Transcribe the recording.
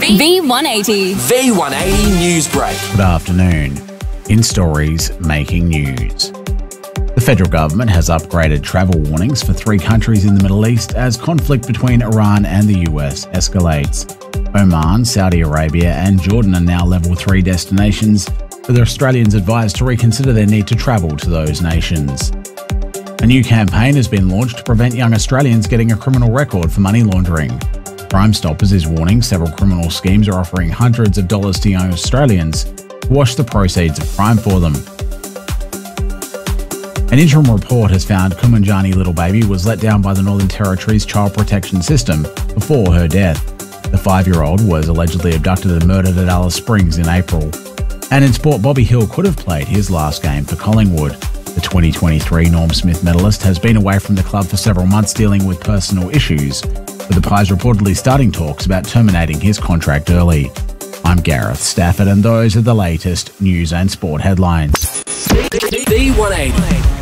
V180. V180 News Break. Good afternoon. In stories making news. The federal government has upgraded travel warnings for 3 countries in the Middle East as conflict between Iran and the US escalates. Oman, Saudi Arabia and Jordan are now level 3 destinations, with Australians advised to reconsider their need to travel to those nations. A new campaign has been launched to prevent young Australians getting a criminal record for money laundering. Crime Stoppers is warning several criminal schemes are offering hundreds of dollars to young Australians to wash the proceeds of crime for them. An interim report has found Kumanjani Little Baby was let down by the Northern Territory's child protection system before her death. The 5-year-old was allegedly abducted and murdered at Alice Springs in April. And in sport, Bobby Hill could have played his last game for Collingwood. The 2023 Norm Smith medalist has been away from the club for several months dealing with personal issues, with the Pies reportedly starting talks about terminating his contract early. I'm Gareth Stafford and those are the latest news and sport headlines. V180.